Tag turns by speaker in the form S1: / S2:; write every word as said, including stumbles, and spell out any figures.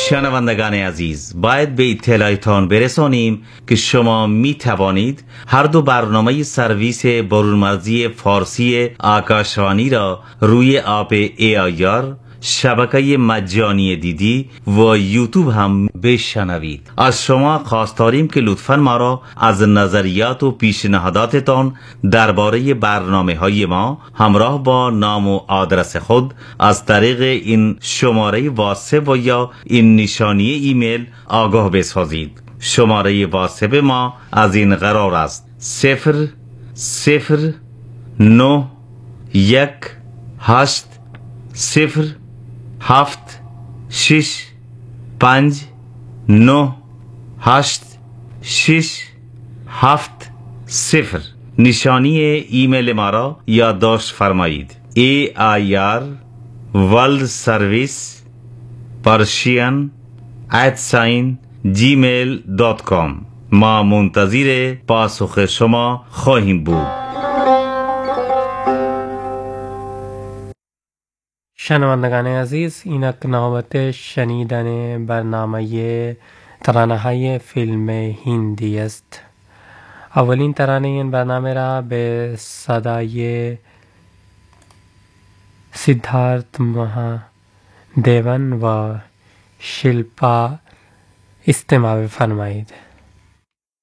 S1: شنوندگان عزیز، باید به اطلاعتان برسانیم که شما می توانید هر دو برنامه سرویس برونمرزی فارسی آکاشوانی را روی اپ ای آی آر، شبکه مجانی دیدی و یوتیوب هم بشنوید. از شما خواست داریم که لطفاً ما را از نظریات و پیشنهاداتتان درباره برنامه های ما همراه با نام و آدرس خود از طریق این شماره واتساپ و یا این نشانی ایمیل آگاه بسازید. شماره واتساپ ما از این قرار است: صفر صفر نه یک هشت صفر هفت شش پنج نه هشت شش هفت صفر. نشانی ایمیل ما را یادداشت فرمایید: ای آی آر ورلد سرویس پرشین ات ساین جیمیل دات کام. ما منتظر پاسخ شما خواهیم بود.
S2: شنوندگان عزیز، اینک نوبت شنیدن برنامه ترانه های فیلم هندی است. اولین ترانه این برنامه را به صدای سیدھارت مہادیون و شلپا استماع فرمایید.